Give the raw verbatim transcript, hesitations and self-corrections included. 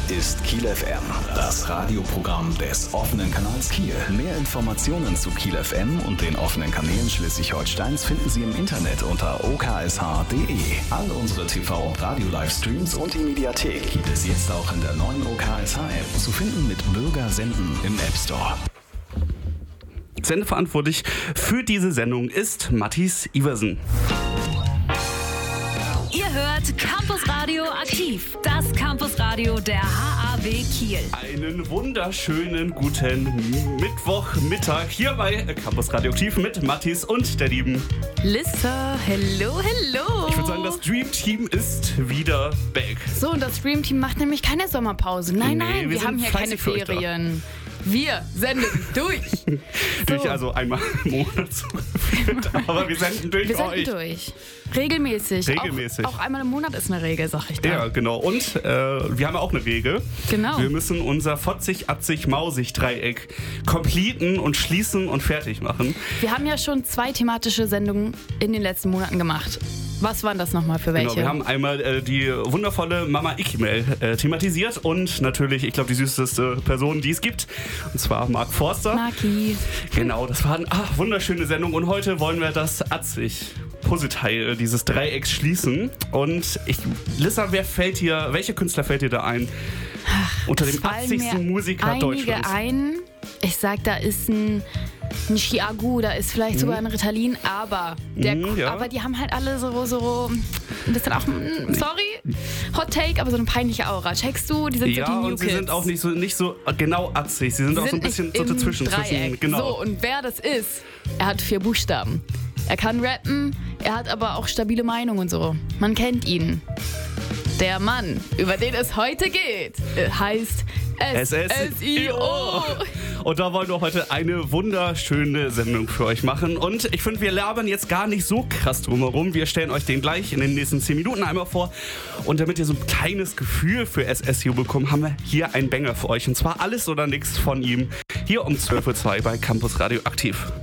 ist Kiel F M, das Radioprogramm des offenen Kanals Kiel. Mehr Informationen zu Kiel F M und den offenen Kanälen Schleswig-Holsteins finden Sie im Internet unter o k s h punkt d e. All unsere T V- und Radio-Livestreams und die Mediathek gibt es jetzt auch in der neuen O K S H-App. Zu finden mit Bürger senden im App Store. Sendeverantwortlich für diese Sendung ist Mathis Iversen. Ihr hört Campus Radio aktiv, das Campusradio der H A W Kiel. Einen wunderschönen guten Mittwochmittag hier bei Campus Radio aktiv mit Mathis und der lieben Lissa. Hello, hello. Ich würde sagen, das Dream Team ist wieder back. So, und das Dream Team macht nämlich keine Sommerpause. Nein, Nee, nein, wir wir, sind haben hier keine fleißig für euch da. Ferien. Wir senden durch. Durch So. also einmal im Monat so gefühlt, aber wir senden durch Wir senden euch. durch. Regelmäßig. Regelmäßig. Auch, auch einmal im Monat ist eine Regel, sag ich da. Ja, genau. Und äh, wir haben ja auch eine Regel. Genau. Wir müssen unser fotzig atzig mausig Dreieck completen und schließen und fertig machen. Wir haben ja schon zwei thematische Sendungen in den letzten Monaten gemacht. Was waren das nochmal für welche? Genau, wir haben einmal äh, die wundervolle Mama Ikmail äh, thematisiert und natürlich, ich glaube, die süßeste Person, die es gibt, und zwar Mark Forster. Marki. Genau, das war eine ach, wunderschöne Sendung und heute wollen wir das atzig Puzzleteil dieses Dreiecks schließen. Und ich, Lissa, wer fällt dir, welcher Künstler fällt dir da ein? Unter Es dem fallen atzigsten mir Musiker einige Deutschlands. ein. Ich sag, da ist ein, ein Chiagu, da ist vielleicht sogar ein Ritalin, aber der, Mhm, ja. aber die haben halt alle so, so ein bisschen auch, mm, sorry, Hot Take, aber so eine peinliche Aura. Checkst du? Die sind Ja, so die New und sie Kids. sind auch nicht so, nicht so genau atzig. Sie sind, Sie auch so ein sind bisschen nicht so im dazwischen. Dreieck. Zwischen, genau. So, und wer das ist, er hat vier Buchstaben. Er kann rappen, er hat aber auch stabile Meinung und so. Man kennt ihn. Der Mann, über den es heute geht, äh, heißt S S I O. Und da wollen wir heute eine wunderschöne Sendung für euch machen. Und ich finde, wir labern jetzt gar nicht so krass drumherum. Wir stellen euch den gleich in den nächsten zehn Minuten einmal vor. Und damit ihr so ein kleines Gefühl für S S I O bekommt, haben wir hier einen Banger für euch. Und zwar Alles oder Nix von ihm. Hier um zwölf Uhr zwei bei Campus Radio aktiv.